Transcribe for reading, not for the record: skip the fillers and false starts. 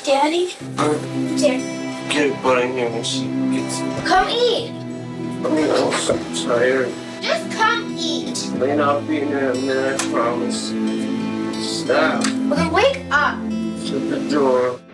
Daddy? Dad. Get a butt in here when she gets. Come eat. I'm so tired. Just come eat. Lane, I'll be in there in a minute, I promise. Stop. Well, then wake up. Shut the door.